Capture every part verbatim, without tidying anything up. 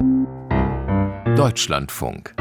Deutschlandfunk.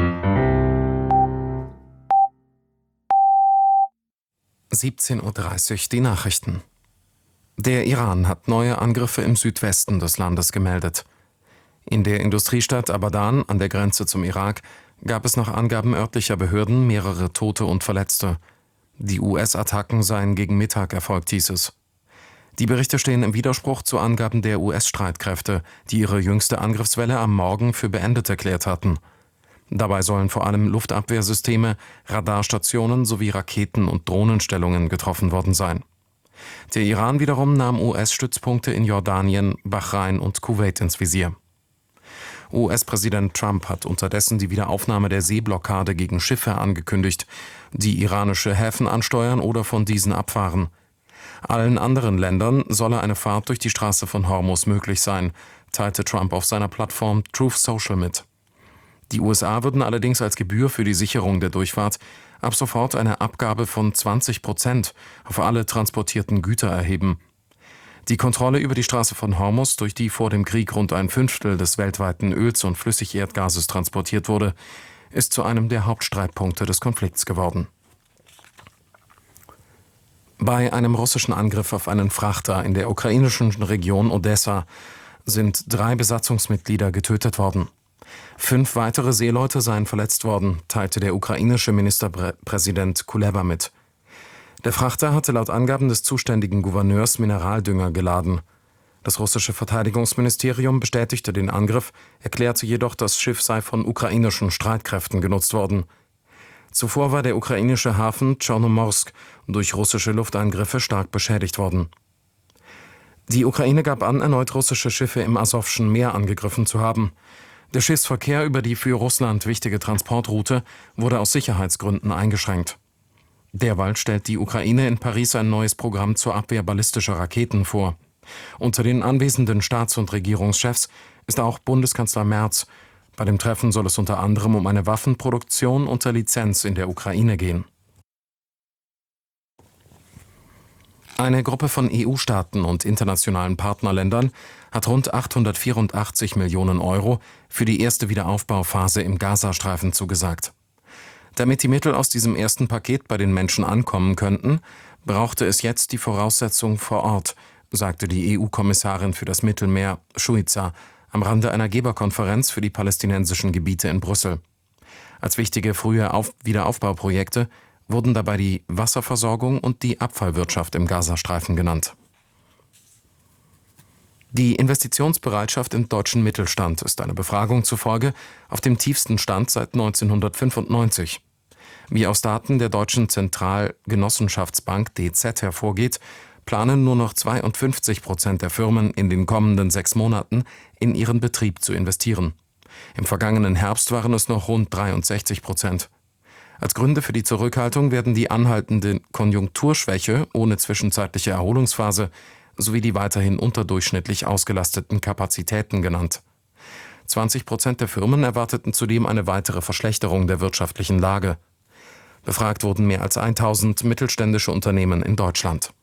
siebzehn Uhr dreißig, die Nachrichten. Der Iran hat neue Angriffe im Südwesten des Landes gemeldet. In der Industriestadt Abadan an der Grenze zum Irak gab es nach Angaben örtlicher Behörden mehrere Tote und Verletzte. Die U S-Attacken seien gegen Mittag erfolgt, hieß es. Die Berichte stehen im Widerspruch zu Angaben der U S-Streitkräfte, die ihre jüngste Angriffswelle am Morgen für beendet erklärt hatten. Dabei sollen vor allem Luftabwehrsysteme, Radarstationen sowie Raketen- und Drohnenstellungen getroffen worden sein. Der Iran wiederum nahm U S-Stützpunkte in Jordanien, Bahrain und Kuwait ins Visier. U S-Präsident Trump hat unterdessen die Wiederaufnahme der Seeblockade gegen Schiffe angekündigt, die iranische Häfen ansteuern oder von diesen abfahren. Allen anderen Ländern solle eine Fahrt durch die Straße von Hormuz möglich sein, teilte Trump auf seiner Plattform Truth Social mit. Die U S A würden allerdings als Gebühr für die Sicherung der Durchfahrt ab sofort eine Abgabe von zwanzig Prozent auf alle transportierten Güter erheben. Die Kontrolle über die Straße von Hormuz, durch die vor dem Krieg rund ein Fünftel des weltweiten Öls und Flüssigerdgases transportiert wurde, ist zu einem der Hauptstreitpunkte des Konflikts geworden. Bei einem russischen Angriff auf einen Frachter in der ukrainischen Region Odessa sind drei Besatzungsmitglieder getötet worden. Fünf weitere Seeleute seien verletzt worden, teilte der ukrainische Ministerpräsident Kuleba mit. Der Frachter hatte laut Angaben des zuständigen Gouverneurs Mineraldünger geladen. Das russische Verteidigungsministerium bestätigte den Angriff, erklärte jedoch, das Schiff sei von ukrainischen Streitkräften genutzt worden. Zuvor war der ukrainische Hafen Tschornomorsk durch russische Luftangriffe stark beschädigt worden. Die Ukraine gab an, erneut russische Schiffe im Asowschen Meer angegriffen zu haben. Der Schiffsverkehr über die für Russland wichtige Transportroute wurde aus Sicherheitsgründen eingeschränkt. Derweil stellt die Ukraine in Paris ein neues Programm zur Abwehr ballistischer Raketen vor. Unter den anwesenden Staats- und Regierungschefs ist auch Bundeskanzler Merz. Bei dem Treffen soll es unter anderem um eine Waffenproduktion unter Lizenz in der Ukraine gehen. Eine Gruppe von E U-Staaten und internationalen Partnerländern hat rund achthundertvierundachtzig Millionen Euro für die erste Wiederaufbauphase im Gazastreifen zugesagt. Damit die Mittel aus diesem ersten Paket bei den Menschen ankommen könnten, brauchte es jetzt die Voraussetzung vor Ort, sagte die E U-Kommissarin für das Mittelmeer, Schuica, am Rande einer Geberkonferenz für die palästinensischen Gebiete in Brüssel. Als wichtige frühe Auf- Wiederaufbauprojekte wurden dabei die Wasserversorgung und die Abfallwirtschaft im Gazastreifen genannt. Die Investitionsbereitschaft im deutschen Mittelstand ist einer Befragung zufolge auf dem tiefsten Stand seit neunzehnhundertfünfundneunzig. Wie aus Daten der Deutschen Zentralgenossenschaftsbank D Z hervorgeht, planen nur noch zweiundfünfzig Prozent der Firmen in den kommenden sechs Monaten in ihren Betrieb zu investieren. Im vergangenen Herbst waren es noch rund dreiundsechzig Prozent. Als Gründe für die Zurückhaltung werden die anhaltende Konjunkturschwäche ohne zwischenzeitliche Erholungsphase sowie die weiterhin unterdurchschnittlich ausgelasteten Kapazitäten genannt. zwanzig Prozent der Firmen erwarteten zudem eine weitere Verschlechterung der wirtschaftlichen Lage. Befragt wurden mehr als tausend mittelständische Unternehmen in Deutschland.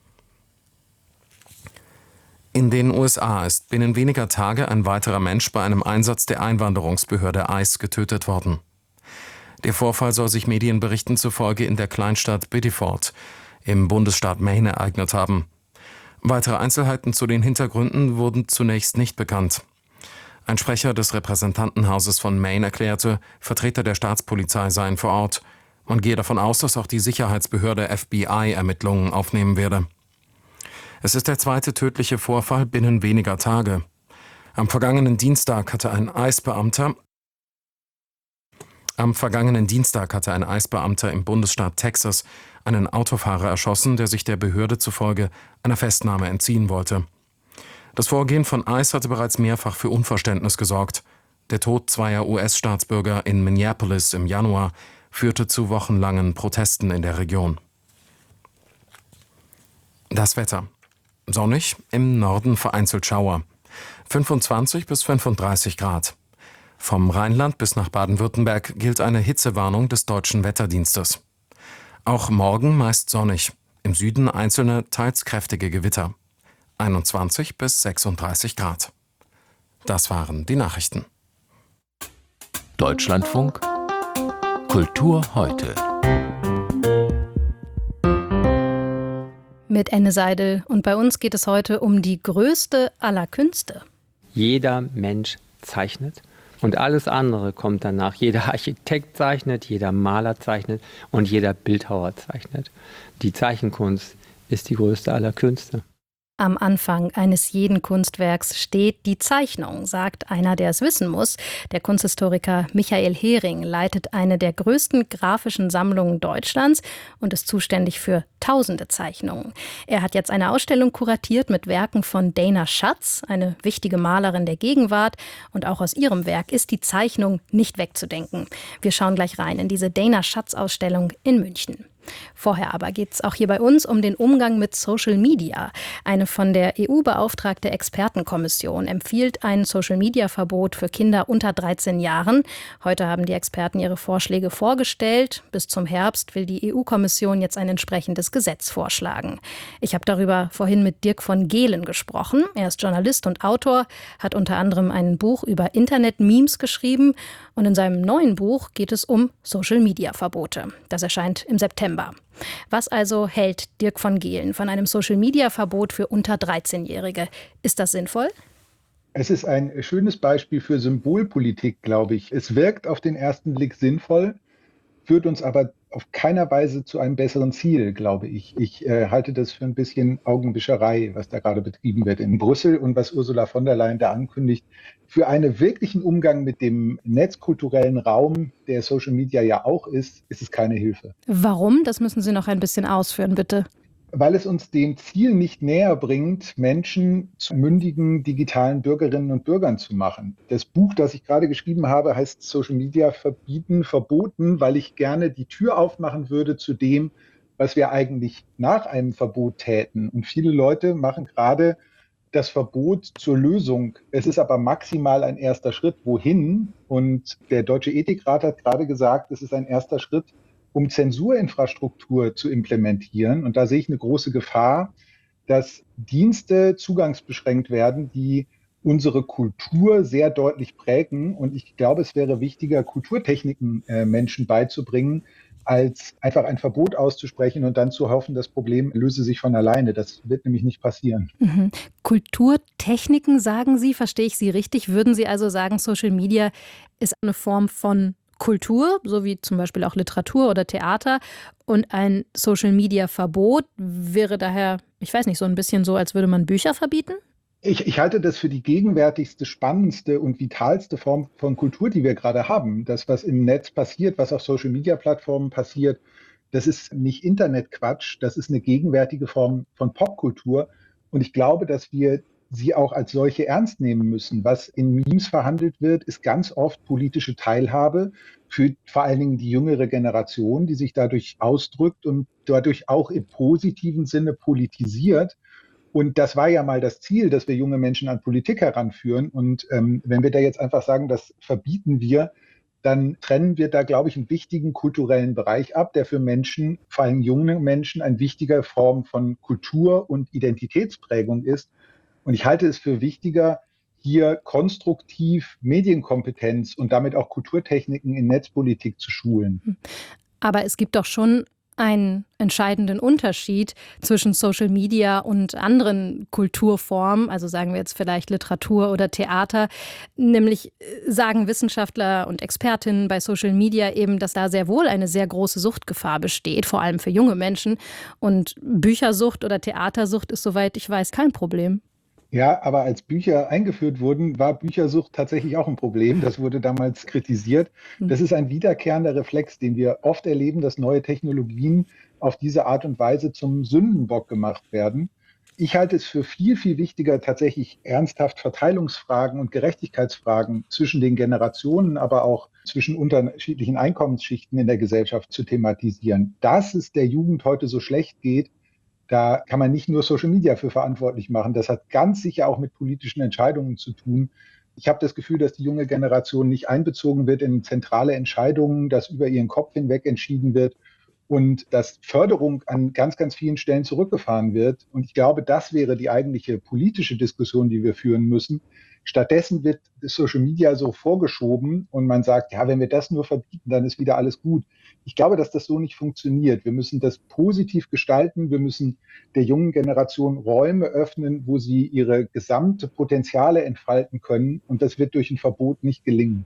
In den U S A ist binnen weniger Tage ein weiterer Mensch bei einem Einsatz der Einwanderungsbehörde ICE getötet worden. Der Vorfall soll sich Medienberichten zufolge in der Kleinstadt Biddeford im Bundesstaat Maine ereignet haben. Weitere Einzelheiten zu den Hintergründen wurden zunächst nicht bekannt. Ein Sprecher des Repräsentantenhauses von Maine erklärte, Vertreter der Staatspolizei seien vor Ort. Man gehe davon aus, dass auch die Sicherheitsbehörde F B I Ermittlungen aufnehmen werde. Es ist der zweite tödliche Vorfall binnen weniger Tage. Am vergangenen Dienstag hatte ein ICE-Beamter Am vergangenen Dienstag hatte ein ICE-Beamter im Bundesstaat Texas einen Autofahrer erschossen, der sich der Behörde zufolge einer Festnahme entziehen wollte. Das Vorgehen von ICE hatte bereits mehrfach für Unverständnis gesorgt. Der Tod zweier U S-Staatsbürger in Minneapolis im Januar führte zu wochenlangen Protesten in der Region. Das Wetter. Sonnig, im Norden vereinzelt Schauer. fünfundzwanzig bis fünfunddreißig Grad. Vom Rheinland bis nach Baden-Württemberg gilt eine Hitzewarnung des Deutschen Wetterdienstes. Auch morgen meist sonnig, im Süden einzelne, teils kräftige Gewitter. einundzwanzig bis sechsunddreißig Grad. Das waren die Nachrichten. Deutschlandfunk Kultur heute. Mit Enne Seidel. Und bei uns geht es heute um die größte aller Künste. Jeder Mensch zeichnet und alles andere kommt danach. Jeder Architekt zeichnet, jeder Maler zeichnet und jeder Bildhauer zeichnet. Die Zeichenkunst ist die größte aller Künste. Am Anfang eines jeden Kunstwerks steht die Zeichnung, sagt einer, der es wissen muss. Der Kunsthistoriker Michael Hering leitet eine der größten grafischen Sammlungen Deutschlands und ist zuständig für tausende Zeichnungen. Er hat jetzt eine Ausstellung kuratiert mit Werken von Dana Schatz, eine wichtige Malerin der Gegenwart. Und auch aus ihrem Werk ist die Zeichnung nicht wegzudenken. Wir schauen gleich rein in diese Dana Schatz-Ausstellung in München. Vorher aber geht es auch hier bei uns um den Umgang mit Social Media. Eine von der E U beauftragte Expertenkommission empfiehlt ein Social-Media-Verbot für Kinder unter dreizehn Jahren. Heute haben die Experten ihre Vorschläge vorgestellt. Bis zum Herbst will die E U-Kommission jetzt ein entsprechendes Gesetz vorschlagen. Ich habe darüber vorhin mit Dirk von Gehlen gesprochen. Er ist Journalist und Autor, hat unter anderem ein Buch über Internet-Memes geschrieben. Und in seinem neuen Buch geht es um Social-Media-Verbote. Das erscheint im September. Was also hält Dirk von Gehlen von einem Social-Media-Verbot für unter dreizehn-Jährige? Ist das sinnvoll? Es ist ein schönes Beispiel für Symbolpolitik, glaube ich. Es wirkt auf den ersten Blick sinnvoll, führt uns aber auf keiner Weise zu einem besseren Ziel, glaube ich. Ich äh, halte das für ein bisschen Augenwischerei, was da gerade betrieben wird in Brüssel und was Ursula von der Leyen da ankündigt. Für einen wirklichen Umgang mit dem netzkulturellen Raum, der Social Media ja auch ist, ist es keine Hilfe. Warum? Das müssen Sie noch ein bisschen ausführen, bitte. Weil es uns dem Ziel nicht näher bringt, Menschen zu mündigen digitalen Bürgerinnen und Bürgern zu machen. Das Buch, das ich gerade geschrieben habe, heißt Social Media verbieten, verboten, weil ich gerne die Tür aufmachen würde zu dem, was wir eigentlich nach einem Verbot täten. Und viele Leute machen gerade das Verbot zur Lösung. Es ist aber maximal ein erster Schritt. Wohin? Und der Deutsche Ethikrat hat gerade gesagt, es ist ein erster Schritt, um Zensurinfrastruktur zu implementieren. Und da sehe ich eine große Gefahr, dass Dienste zugangsbeschränkt werden, die unsere Kultur sehr deutlich prägen. Und ich glaube, es wäre wichtiger, Kulturtechniken äh, Menschen beizubringen, als einfach ein Verbot auszusprechen und dann zu hoffen, das Problem löse sich von alleine. Das wird nämlich nicht passieren. Mhm. Kulturtechniken, sagen Sie, verstehe ich Sie richtig? Würden Sie also sagen, Social Media ist eine Form von Kultur, so wie zum Beispiel auch Literatur oder Theater, und ein Social-Media-Verbot wäre daher, ich weiß nicht, so ein bisschen so, als würde man Bücher verbieten? Ich, ich halte das für die gegenwärtigste, spannendste und vitalste Form von Kultur, die wir gerade haben. Das, was im Netz passiert, was auf Social-Media-Plattformen passiert, das ist nicht Internetquatsch, das ist eine gegenwärtige Form von Popkultur. Und ich glaube, dass wir sie auch als solche ernst nehmen müssen. Was in Memes verhandelt wird, ist ganz oft politische Teilhabe für vor allen Dingen die jüngere Generation, die sich dadurch ausdrückt und dadurch auch im positiven Sinne politisiert. Und das war ja mal das Ziel, dass wir junge Menschen an Politik heranführen. Und ähm, wenn wir da jetzt einfach sagen, das verbieten wir, dann trennen wir da, glaube ich, einen wichtigen kulturellen Bereich ab, der für Menschen, vor allem junge Menschen, eine wichtige Form von Kultur und Identitätsprägung ist. Und ich halte es für wichtiger, hier konstruktiv Medienkompetenz und damit auch Kulturtechniken in Netzpolitik zu schulen. Aber es gibt doch schon einen entscheidenden Unterschied zwischen Social Media und anderen Kulturformen, also sagen wir jetzt vielleicht Literatur oder Theater, nämlich sagen Wissenschaftler und Expertinnen bei Social Media eben, dass da sehr wohl eine sehr große Suchtgefahr besteht, vor allem für junge Menschen. Und Büchersucht oder Theatersucht ist, soweit ich weiß, kein Problem. Ja, aber als Bücher eingeführt wurden, war Büchersucht tatsächlich auch ein Problem. Das wurde damals kritisiert. Das ist ein wiederkehrender Reflex, den wir oft erleben, dass neue Technologien auf diese Art und Weise zum Sündenbock gemacht werden. Ich halte es für viel, viel wichtiger, tatsächlich ernsthaft Verteilungsfragen und Gerechtigkeitsfragen zwischen den Generationen, aber auch zwischen unterschiedlichen Einkommensschichten in der Gesellschaft zu thematisieren. Dass es der Jugend heute so schlecht geht, da kann man nicht nur Social Media für verantwortlich machen. Das hat ganz sicher auch mit politischen Entscheidungen zu tun. Ich habe das Gefühl, dass die junge Generation nicht einbezogen wird in zentrale Entscheidungen, dass über ihren Kopf hinweg entschieden wird und dass Förderung an ganz, ganz vielen Stellen zurückgefahren wird. Und ich glaube, das wäre die eigentliche politische Diskussion, die wir führen müssen. Stattdessen wird Social Media so vorgeschoben und man sagt, ja, wenn wir das nur verbieten, dann ist wieder alles gut. Ich glaube, dass das so nicht funktioniert. Wir müssen das positiv gestalten. Wir müssen der jungen Generation Räume öffnen, wo sie ihre gesamte Potenziale entfalten können. Und das wird durch ein Verbot nicht gelingen.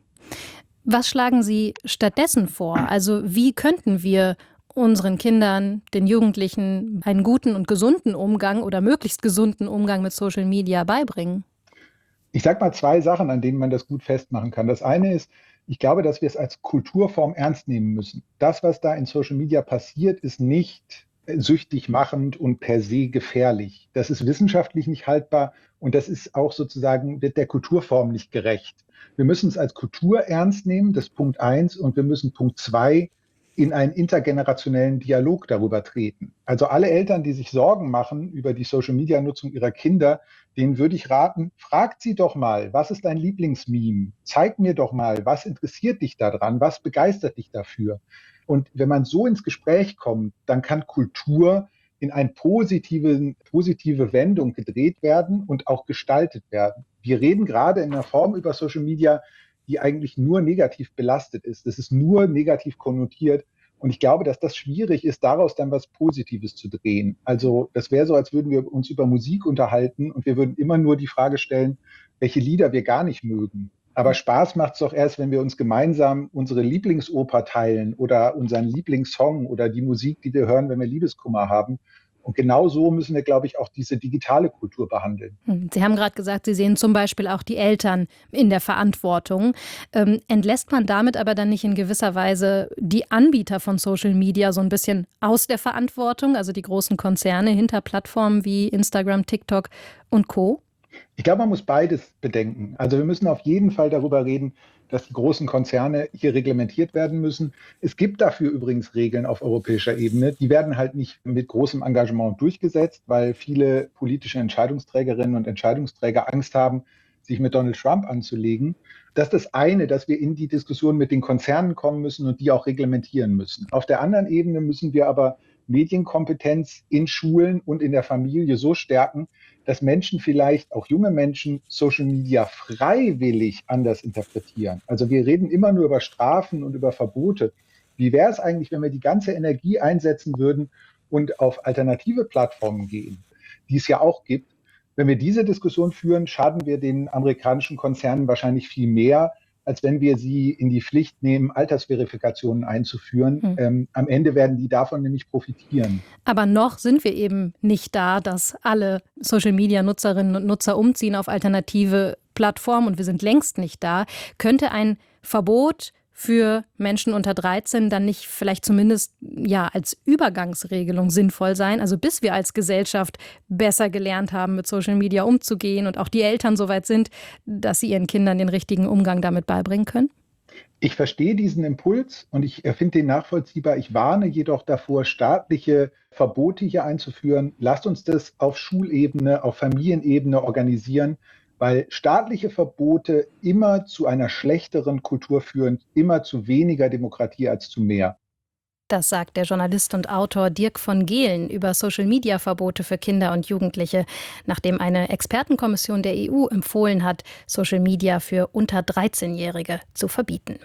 Was schlagen Sie stattdessen vor? Also wie könnten wir unseren Kindern, den Jugendlichen einen guten und gesunden Umgang oder möglichst gesunden Umgang mit Social Media beibringen? Ich sage mal zwei Sachen, an denen man das gut festmachen kann. Das eine ist, ich glaube, dass wir es als Kulturform ernst nehmen müssen. Das, was da in Social Media passiert, ist nicht süchtig machend und per se gefährlich. Das ist wissenschaftlich nicht haltbar und das ist auch sozusagen, wird der Kulturform nicht gerecht. Wir müssen es als Kultur ernst nehmen, das ist Punkt eins, und wir müssen Punkt zwei in einen intergenerationellen Dialog darüber treten. Also alle Eltern, die sich Sorgen machen über die Social-Media-Nutzung ihrer Kinder, denen würde ich raten, fragt sie doch mal, was ist dein Lieblingsmeme? Zeig mir doch mal, was interessiert dich daran? Was begeistert dich dafür? Und wenn man so ins Gespräch kommt, dann kann Kultur in eine positive, positive Wendung gedreht werden und auch gestaltet werden. Wir reden gerade in einer Form über Social Media, die eigentlich nur negativ belastet ist. Das ist nur negativ konnotiert. Und ich glaube, dass das schwierig ist, daraus dann was Positives zu drehen. Also das wäre so, als würden wir uns über Musik unterhalten und wir würden immer nur die Frage stellen, welche Lieder wir gar nicht mögen. Aber Spaß macht es doch erst, wenn wir uns gemeinsam unsere Lieblingsoper teilen oder unseren Lieblingssong oder die Musik, die wir hören, wenn wir Liebeskummer haben. Und genau so müssen wir, glaube ich, auch diese digitale Kultur behandeln. Sie haben gerade gesagt, Sie sehen zum Beispiel auch die Eltern in der Verantwortung. Ähm, entlässt man damit aber dann nicht in gewisser Weise die Anbieter von Social Media so ein bisschen aus der Verantwortung, also die großen Konzerne hinter Plattformen wie Instagram, TikTok und Co.? Ich glaube, man muss beides bedenken. Also wir müssen auf jeden Fall darüber reden, dass die großen Konzerne hier reglementiert werden müssen. Es gibt dafür übrigens Regeln auf europäischer Ebene. Die werden halt nicht mit großem Engagement durchgesetzt, weil viele politische Entscheidungsträgerinnen und Entscheidungsträger Angst haben, sich mit Donald Trump anzulegen. Das ist das eine, dass wir in die Diskussion mit den Konzernen kommen müssen und die auch reglementieren müssen. Auf der anderen Ebene müssen wir aber Medienkompetenz in Schulen und in der Familie so stärken, dass Menschen vielleicht, auch junge Menschen, Social Media freiwillig anders interpretieren. Also wir reden immer nur über Strafen und über Verbote. Wie wäre es eigentlich, wenn wir die ganze Energie einsetzen würden und auf alternative Plattformen gehen, die es ja auch gibt? Wenn wir diese Diskussion führen, schaden wir den amerikanischen Konzernen wahrscheinlich viel mehr, als wenn wir sie in die Pflicht nehmen, Altersverifikationen einzuführen. Hm. Ähm, am Ende werden die davon nämlich profitieren. Aber noch sind wir eben nicht da, dass alle Social-Media-Nutzerinnen und Nutzer umziehen auf alternative Plattformen und wir sind längst nicht da. Könnte ein Verbot für Menschen unter dreizehn dann nicht vielleicht zumindest ja als Übergangsregelung sinnvoll sein? Also bis wir als Gesellschaft besser gelernt haben, mit Social Media umzugehen und auch die Eltern so weit sind, dass sie ihren Kindern den richtigen Umgang damit beibringen können? Ich verstehe diesen Impuls und ich finde den nachvollziehbar. Ich warne jedoch davor, staatliche Verbote hier einzuführen. Lasst uns das auf Schulebene, auf Familienebene organisieren, weil staatliche Verbote immer zu einer schlechteren Kultur führen, immer zu weniger Demokratie als zu mehr. Das sagt der Journalist und Autor Dirk von Gehlen über Social-Media-Verbote für Kinder und Jugendliche, nachdem eine Expertenkommission der E U empfohlen hat, Social Media für unter dreizehnjährige zu verbieten.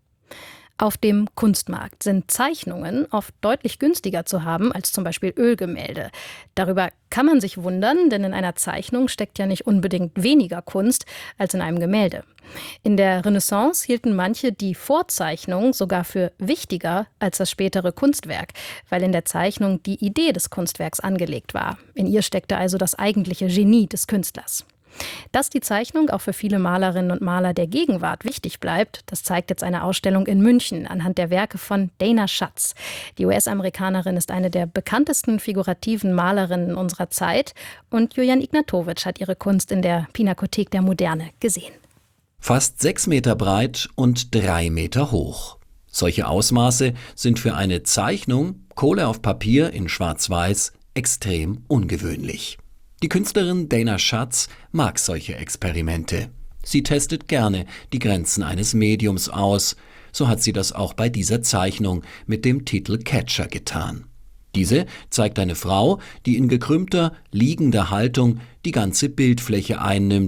Auf dem Kunstmarkt sind Zeichnungen oft deutlich günstiger zu haben als zum Beispiel Ölgemälde. Darüber kann man sich wundern, denn in einer Zeichnung steckt ja nicht unbedingt weniger Kunst als in einem Gemälde. In der Renaissance hielten manche die Vorzeichnung sogar für wichtiger als das spätere Kunstwerk, weil in der Zeichnung die Idee des Kunstwerks angelegt war. In ihr steckte also das eigentliche Genie des Künstlers. Dass die Zeichnung auch für viele Malerinnen und Maler der Gegenwart wichtig bleibt, das zeigt jetzt eine Ausstellung in München anhand der Werke von Dana Schatz. Die U S-Amerikanerin ist eine der bekanntesten figurativen Malerinnen unserer Zeit und Julian Ignatowitsch hat ihre Kunst in der Pinakothek der Moderne gesehen. Fast sechs Meter breit und drei Meter hoch. Solche Ausmaße sind für eine Zeichnung, Kohle auf Papier in Schwarz-Weiß, extrem ungewöhnlich. Die Künstlerin Dana Schatz mag solche Experimente. Sie testet gerne die Grenzen eines Mediums aus. So hat sie das auch bei dieser Zeichnung mit dem Titel Catcher getan. Diese zeigt eine Frau, die in gekrümmter, liegender Haltung die ganze Bildfläche einnimmt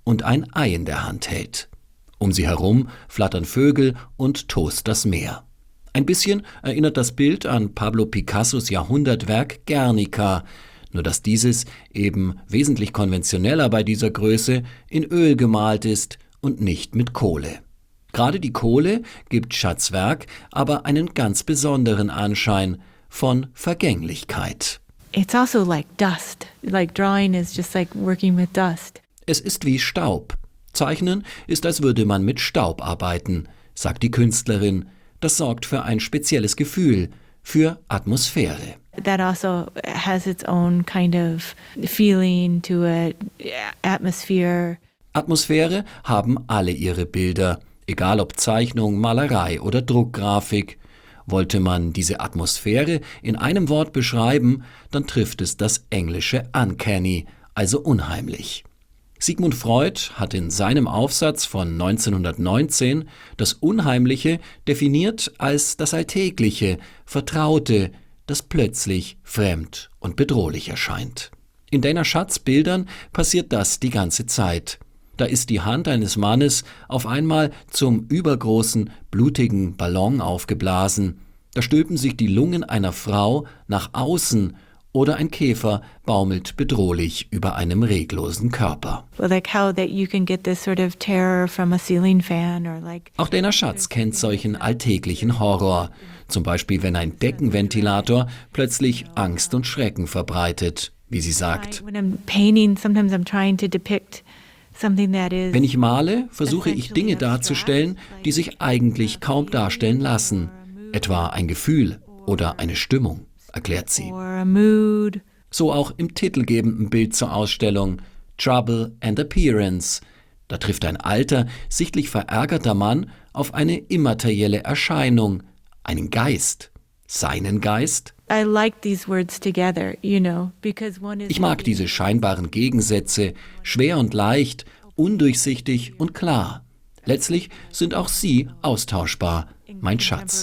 und ein Ei in der Hand hält. Um sie herum flattern Vögel und tost das Meer. Ein bisschen erinnert das Bild an Pablo Picassos Jahrhundertwerk Guernica, nur dass dieses eben wesentlich konventioneller bei dieser Größe in Öl gemalt ist und nicht mit Kohle. Gerade die Kohle gibt Schatzs Werk aber einen ganz besonderen Anschein von Vergänglichkeit. It's also like dust. Like drawing is just like working with dust. Es ist wie Staub. Zeichnen ist, als würde man mit Staub arbeiten, sagt die Künstlerin. Das sorgt für ein spezielles Gefühl, für Atmosphäre. That also has its own kind of feeling to it, atmosphere. Atmosphäre haben alle ihre Bilder, egal ob Zeichnung, Malerei oder Druckgrafik. Wollte man diese Atmosphäre in einem Wort beschreiben, dann trifft es das englische uncanny, also unheimlich. Sigmund Freud hat in seinem Aufsatz von neunzehnhundertneunzehn das Unheimliche definiert als das Alltägliche, Vertraute, das plötzlich fremd und bedrohlich erscheint. In Dana Schatz Bildern passiert das die ganze Zeit. Da ist die Hand eines Mannes auf einmal zum übergroßen, blutigen Ballon aufgeblasen. Da stülpen sich die Lungen einer Frau nach außen oder ein Käfer baumelt bedrohlich über einem reglosen Körper. Auch Dana Schatz kennt solchen alltäglichen Horror. Zum Beispiel, wenn ein Deckenventilator plötzlich Angst und Schrecken verbreitet, wie sie sagt. Wenn ich male, versuche ich Dinge darzustellen, die sich eigentlich kaum darstellen lassen. Etwa ein Gefühl oder eine Stimmung, erklärt sie. So auch im titelgebenden Bild zur Ausstellung Trouble and Appearance. Da trifft ein alter, sichtlich verärgerter Mann auf eine immaterielle Erscheinung, einen Geist. Seinen Geist? Ich mag diese scheinbaren Gegensätze, schwer und leicht, undurchsichtig und klar. Letztlich sind auch sie austauschbar, mein Schatz.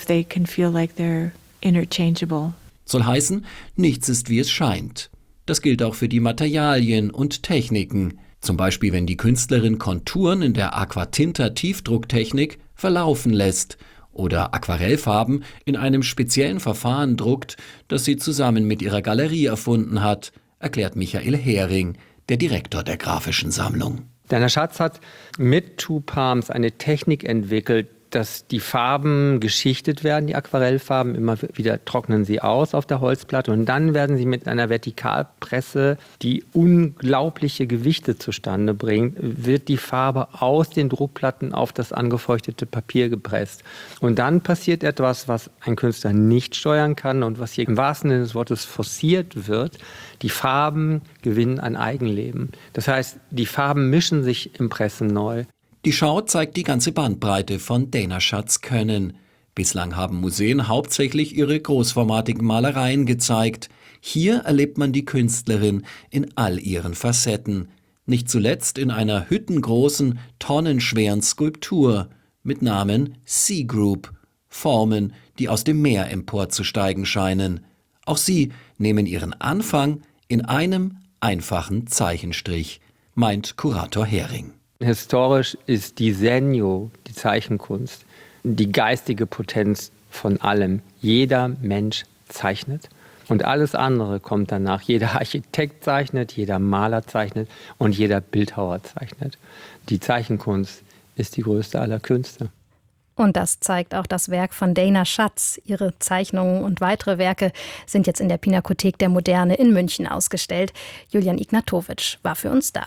Soll heißen, nichts ist wie es scheint. Das gilt auch für die Materialien und Techniken. Zum Beispiel, wenn die Künstlerin Konturen in der Aquatinta-Tiefdrucktechnik verlaufen lässt oder Aquarellfarben in einem speziellen Verfahren druckt, das sie zusammen mit ihrer Galerie erfunden hat, erklärt Michael Hering, der Direktor der Grafischen Sammlung. Dana Schatz hat mit Two Palms eine Technik entwickelt, dass die Farben geschichtet werden, die Aquarellfarben, immer wieder trocknen sie aus auf der Holzplatte und dann werden sie mit einer Vertikalpresse, die unglaubliche Gewichte zustande bringt, wird die Farbe aus den Druckplatten auf das angefeuchtete Papier gepresst. Und dann passiert etwas, was ein Künstler nicht steuern kann und was hier im wahrsten Sinne des Wortes forciert wird. Die Farben gewinnen ein Eigenleben. Das heißt, die Farben mischen sich im Pressen neu. Die Schau zeigt die ganze Bandbreite von Dana Schatz Können. Bislang haben Museen hauptsächlich ihre großformatigen Malereien gezeigt. Hier erlebt man die Künstlerin in all ihren Facetten. Nicht zuletzt in einer hüttengroßen, tonnenschweren Skulptur mit Namen Sea Group. Formen, die aus dem Meer emporzusteigen scheinen. Auch sie nehmen ihren Anfang in einem einfachen Zeichenstrich, meint Kurator Hering. Historisch ist die Senyo, die Zeichenkunst, die geistige Potenz von allem. Jeder Mensch zeichnet und alles andere kommt danach. Jeder Architekt zeichnet, jeder Maler zeichnet und jeder Bildhauer zeichnet. Die Zeichenkunst ist die größte aller Künste. Und das zeigt auch das Werk von Dana Schatz. Ihre Zeichnungen und weitere Werke sind jetzt in der Pinakothek der Moderne in München ausgestellt. Julian Ignatowitsch war für uns da.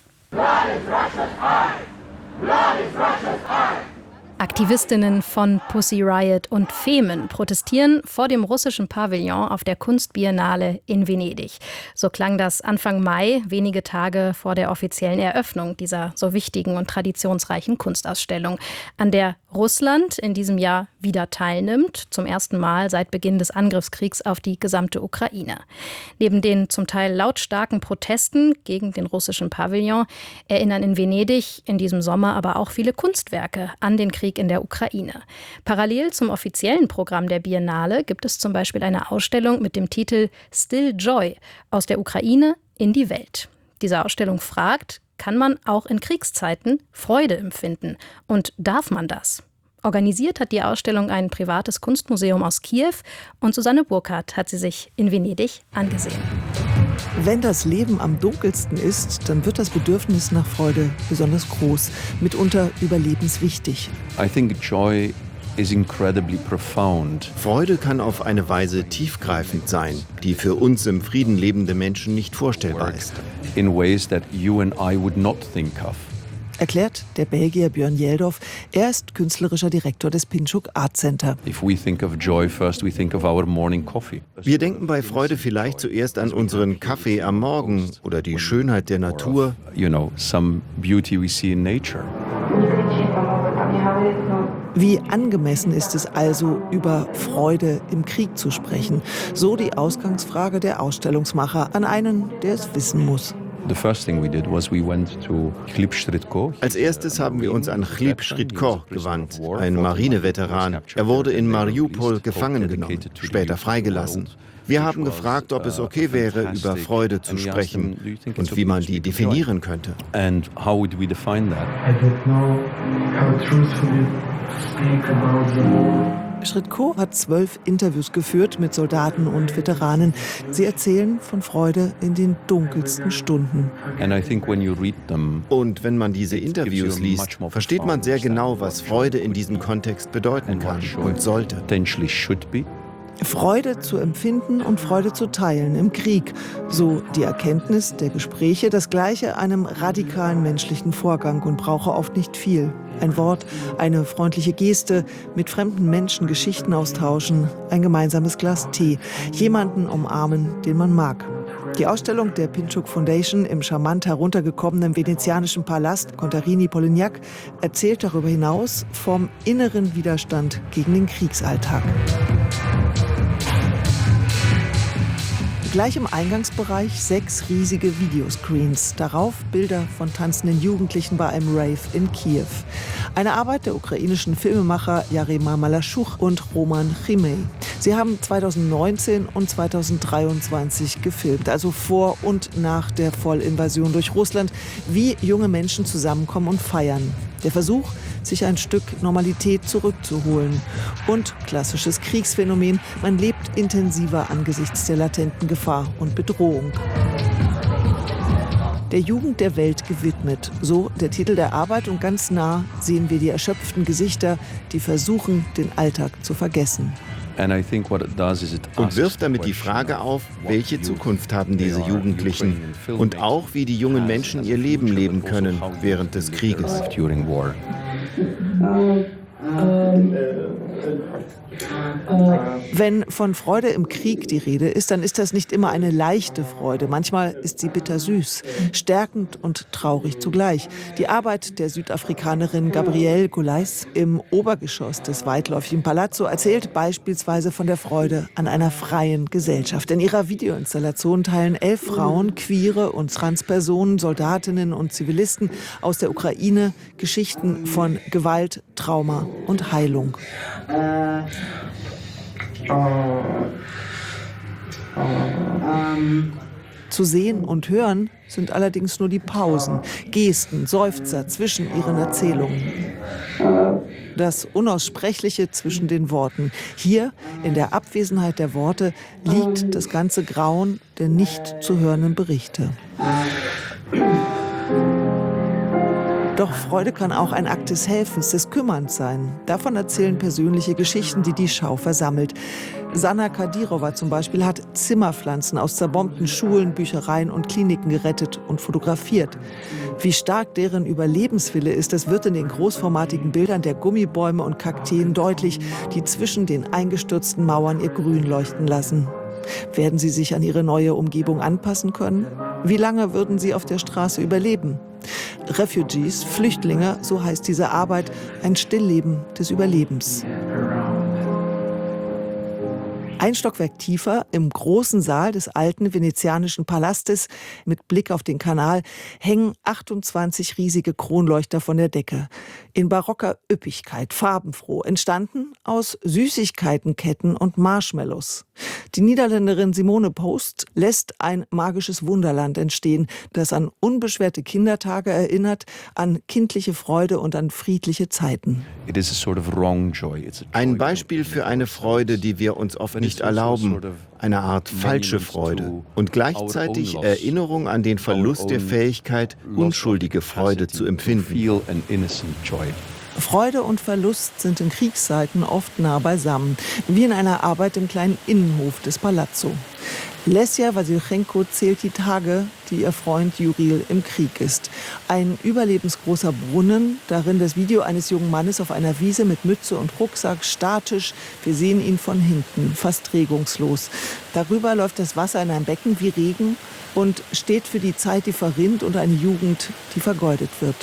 Aktivistinnen von Pussy Riot und Femen protestieren vor dem russischen Pavillon auf der Kunstbiennale in Venedig. So klang das Anfang Mai, wenige Tage vor der offiziellen Eröffnung dieser so wichtigen und traditionsreichen Kunstausstellung, an der Russland in diesem Jahr wieder teilnimmt, zum ersten Mal seit Beginn des Angriffskriegs auf die gesamte Ukraine. Neben den zum Teil lautstarken Protesten gegen den russischen Pavillon erinnern in Venedig in diesem Sommer aber auch viele Kunstwerke an den Krieg in der Ukraine. Parallel zum offiziellen Programm der Biennale gibt es zum Beispiel eine Ausstellung mit dem Titel Still Joy – Aus der Ukraine in die Welt. Diese Ausstellung fragt, kann man auch in Kriegszeiten Freude empfinden. Und darf man das? Organisiert hat die Ausstellung ein privates Kunstmuseum aus Kiew und Susanne Burkhardt hat sie sich in Venedig angesehen. Wenn das Leben am dunkelsten ist, dann wird das Bedürfnis nach Freude besonders groß, mitunter überlebenswichtig. I think joy is incredibly profound. Freude kann auf eine Weise tiefgreifend sein, die für uns im Frieden lebende Menschen nicht vorstellbar ist. In ways that you and I would not think of. Erklärt der Belgier Björn Jeldorf. Er ist künstlerischer Direktor des Pinchuk Art Center. Wir denken bei Freude vielleicht zuerst an unseren Kaffee am Morgen oder die Schönheit der Natur. You know, some beauty we see in nature. Wie angemessen ist es also, über Freude im Krieg zu sprechen? So die Ausgangsfrage der Ausstellungsmacher an einen, der es wissen muss. Als erstes haben wir uns an Chleb Schridko gewandt, ein Marineveteran. Er wurde in Mariupol gefangen genommen, später freigelassen. Wir haben gefragt, ob es okay wäre, über Freude zu sprechen und wie man die definieren könnte. And how would we define that? I don't know how truthfully speak about the Schridko hat zwölf Interviews geführt mit Soldaten und Veteranen. Sie erzählen von Freude in den dunkelsten Stunden. Und wenn man diese Interviews liest, versteht man sehr genau, was Freude in diesem Kontext bedeuten kann und sollte. Freude zu empfinden und Freude zu teilen im Krieg. So die Erkenntnis der Gespräche, das Gleiche einem radikalen menschlichen Vorgang und brauche oft nicht viel. Ein Wort, eine freundliche Geste, mit fremden Menschen Geschichten austauschen, ein gemeinsames Glas Tee, jemanden umarmen, den man mag. Die Ausstellung der Pinchuk Foundation im charmant heruntergekommenen venezianischen Palast Contarini-Polignac erzählt darüber hinaus vom inneren Widerstand gegen den Kriegsalltag. Gleich im Eingangsbereich sechs riesige Videoscreens. Darauf Bilder von tanzenden Jugendlichen bei einem Rave in Kiew. Eine Arbeit der ukrainischen Filmemacher Jarema Malaschuch und Roman Chimay. Sie haben zweitausendneunzehn und zweitausenddreiundzwanzig gefilmt, also vor und nach der Vollinvasion durch Russland, wie junge Menschen zusammenkommen und feiern. Der Versuch, sich ein Stück Normalität zurückzuholen. Und klassisches Kriegsphänomen, man lebt intensiver angesichts der latenten Gefahr und Bedrohung. Der Jugend der Welt gewidmet, so der Titel der Arbeit, und ganz nah sehen wir die erschöpften Gesichter, die versuchen, den Alltag zu vergessen. Und wirft damit die Frage auf, welche Zukunft haben diese Jugendlichen und auch, wie die jungen Menschen ihr Leben leben können während des Krieges. Wenn von Freude im Krieg die Rede ist, dann ist das nicht immer eine leichte Freude. Manchmal ist sie bittersüß, stärkend und traurig zugleich. Die Arbeit der Südafrikanerin Gabrielle Goulais im Obergeschoss des weitläufigen Palazzo erzählt beispielsweise von der Freude an einer freien Gesellschaft. In ihrer Videoinstallation teilen elf Frauen, Queere und Transpersonen, Soldatinnen und Zivilisten aus der Ukraine Geschichten von Gewalt, Trauma und Heilung. Zu sehen und hören sind allerdings nur die Pausen, Gesten, Seufzer zwischen ihren Erzählungen. Das Unaussprechliche zwischen den Worten. Hier, in der Abwesenheit der Worte, liegt das ganze Grauen der nicht zu hörenden Berichte. Doch Freude kann auch ein Akt des Helfens, des Kümmerns sein. Davon erzählen persönliche Geschichten, die die Schau versammelt. Sanna Kadirova zum Beispiel hat Zimmerpflanzen aus zerbombten Schulen, Büchereien und Kliniken gerettet und fotografiert. Wie stark deren Überlebenswille ist, das wird in den großformatigen Bildern der Gummibäume und Kakteen deutlich, die zwischen den eingestürzten Mauern ihr Grün leuchten lassen. Werden sie sich an ihre neue Umgebung anpassen können? Wie lange würden sie auf der Straße überleben? Refugees, Flüchtlinge, so heißt diese Arbeit, ein Stillleben des Überlebens. Ein Stockwerk tiefer, im großen Saal des alten venezianischen Palastes mit Blick auf den Kanal, hängen achtundzwanzig riesige Kronleuchter von der Decke. In barocker Üppigkeit, farbenfroh, entstanden aus Süßigkeitenketten und Marshmallows. Die Niederländerin Simone Post lässt ein magisches Wunderland entstehen, das an unbeschwerte Kindertage erinnert, an kindliche Freude und an friedliche Zeiten. Ein Beispiel für eine Freude, die wir uns oft nicht erlauben, eine Art falsche Freude und gleichzeitig Erinnerung an den Verlust der Fähigkeit, unschuldige Freude zu empfinden. Freude und Verlust sind in Kriegszeiten oft nah beisammen, wie in einer Arbeit im kleinen Innenhof des Palazzo. Lesja Wasilchenko zählt die Tage, die ihr Freund Juril im Krieg ist. Ein überlebensgroßer Brunnen, darin das Video eines jungen Mannes auf einer Wiese mit Mütze und Rucksack, statisch. Wir sehen ihn von hinten, fast regungslos. Darüber läuft das Wasser in ein Becken wie Regen und steht für die Zeit, die verrinnt, und eine Jugend, die vergeudet wird.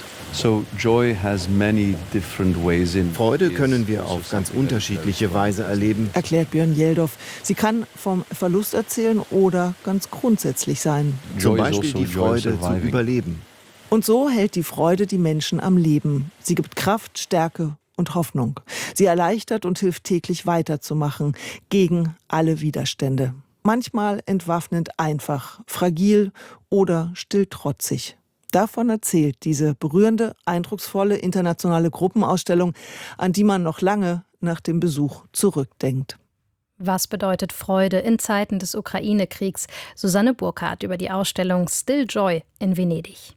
Freude können wir auf ganz unterschiedliche Weise erleben, erklärt Björn Jeldorf. Sie kann vom Verlust erzählen oder ganz grundsätzlich sein. Zum Beispiel die Freude zu überleben. Und so hält die Freude die Menschen am Leben. Sie gibt Kraft, Stärke und Hoffnung. Sie erleichtert und hilft täglich weiterzumachen gegen alle Widerstände. Manchmal entwaffnend einfach, fragil oder stilltrotzig. Davon erzählt diese berührende, eindrucksvolle internationale Gruppenausstellung, an die man noch lange nach dem Besuch zurückdenkt. Was bedeutet Freude in Zeiten des Ukraine-Kriegs? Susanne Burkhardt über die Ausstellung Still Joy in Venedig.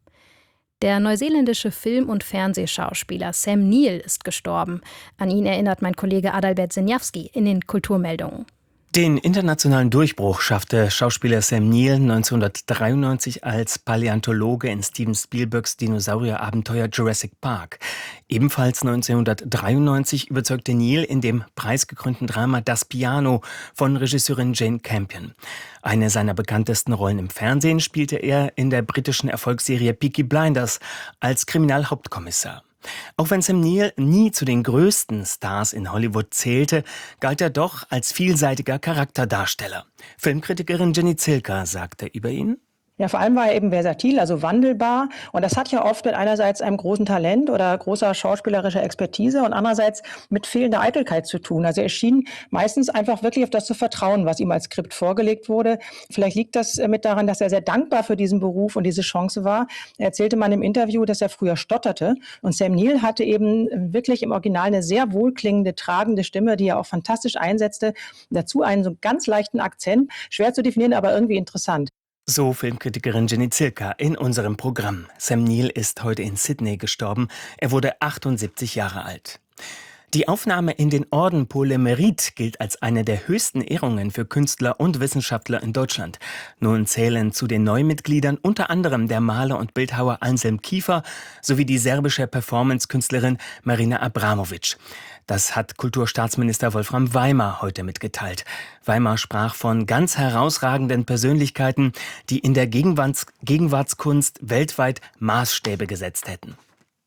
Der neuseeländische Film- und Fernsehschauspieler Sam Neill ist gestorben. An ihn erinnert mein Kollege Adalbert Senjavski in den Kulturmeldungen. Den internationalen Durchbruch schaffte Schauspieler Sam Neill neunzehnhundertdreiundneunzig als Paläontologe in Steven Spielbergs Dinosaurierabenteuer Jurassic Park. Ebenfalls neunzehnhundertdreiundneunzig überzeugte Neill in dem preisgekrönten Drama Das Piano von Regisseurin Jane Campion. Eine seiner bekanntesten Rollen im Fernsehen spielte er in der britischen Erfolgsserie Peaky Blinders als Kriminalhauptkommissar. Auch wenn Sam Neill nie zu den größten Stars in Hollywood zählte, galt er doch als vielseitiger Charakterdarsteller. Filmkritikerin Jenny Zilka sagte über ihn: Ja, vor allem war er eben versatil, also wandelbar. Und das hat ja oft mit einerseits einem großen Talent oder großer schauspielerischer Expertise und andererseits mit fehlender Eitelkeit zu tun. Also er schien meistens einfach wirklich auf das zu vertrauen, was ihm als Skript vorgelegt wurde. Vielleicht liegt das mit daran, dass er sehr dankbar für diesen Beruf und diese Chance war. Er erzählte mal im Interview, dass er früher stotterte. Und Sam Neill hatte eben wirklich im Original eine sehr wohlklingende, tragende Stimme, die er auch fantastisch einsetzte. Dazu einen so ganz leichten Akzent. Schwer zu definieren, aber irgendwie interessant. So Filmkritikerin Jenny Zilka in unserem Programm. Sam Neill ist heute in Sydney gestorben. Er wurde achtundsiebzig Jahre alt. Die Aufnahme in den Orden Pour le Mérite gilt als eine der höchsten Ehrungen für Künstler und Wissenschaftler in Deutschland. Nun zählen zu den Neumitgliedern unter anderem der Maler und Bildhauer Anselm Kiefer sowie die serbische Performance-Künstlerin Marina Abramovic. Das hat Kulturstaatsminister Wolfram Weimar heute mitgeteilt. Weimar sprach von ganz herausragenden Persönlichkeiten, die in der Gegenwarts- Gegenwartskunst weltweit Maßstäbe gesetzt hätten.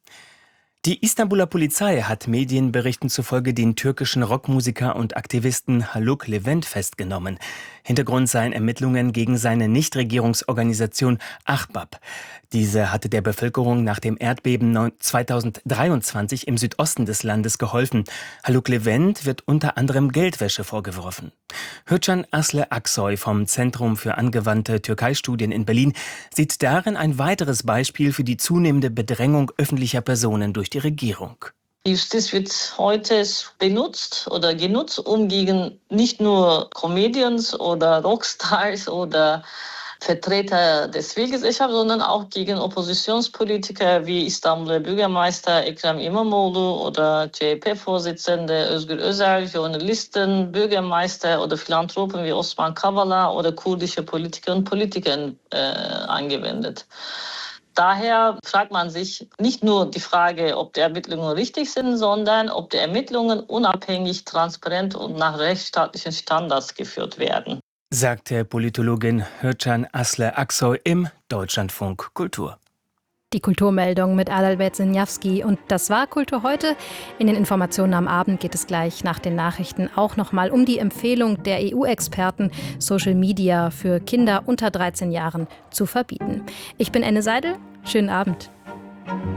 Die Istanbuler Polizei hat Medienberichten zufolge den türkischen Rockmusiker und Aktivisten Haluk Levent festgenommen. Hintergrund seien Ermittlungen gegen seine Nichtregierungsorganisation Ahbab. Diese hatte der Bevölkerung nach dem Erdbeben zweitausenddreiundzwanzig im Südosten des Landes geholfen. Haluk Levent wird unter anderem Geldwäsche vorgeworfen. Hürcan Asle Aksoy vom Zentrum für angewandte Türkeistudien in Berlin sieht darin ein weiteres Beispiel für die zunehmende Bedrängung öffentlicher Personen durch die Regierung. Die Justiz wird heute benutzt oder genutzt, um gegen nicht nur Comedians oder Rockstars oder Vertreter des Zivilgesellschaft, sondern auch gegen Oppositionspolitiker wie Istanbuler Bürgermeister Ekrem İmamoğlu oder C H P-Vorsitzende Özgür Özel, Journalisten, Bürgermeister oder Philanthropen wie Osman Kavala oder kurdische Politiker und Politiker äh, angewendet. Daher fragt man sich nicht nur die Frage, ob die Ermittlungen richtig sind, sondern ob die Ermittlungen unabhängig, transparent und nach rechtsstaatlichen Standards geführt werden, sagte Politologin Hürcan Asle Aksoy im Deutschlandfunk Kultur. Die Kulturmeldung mit Adalbert Sinjawski. Und das war Kultur heute. In den Informationen am Abend geht es gleich nach den Nachrichten auch nochmal um die Empfehlung der E U-Experten, Social Media für Kinder unter dreizehn Jahren zu verbieten. Ich bin Enne Seidel. Schönen Abend.